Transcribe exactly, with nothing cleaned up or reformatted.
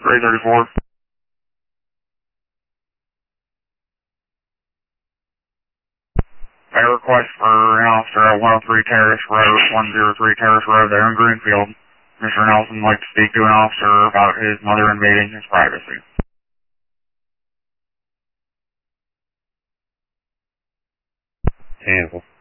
three thirty-four. A request for an officer at one oh three Terrace Road, one oh three Terrace Road there in Greenfield. Mister Nelson would like to speak to an officer about his mother invading his privacy. Cancel.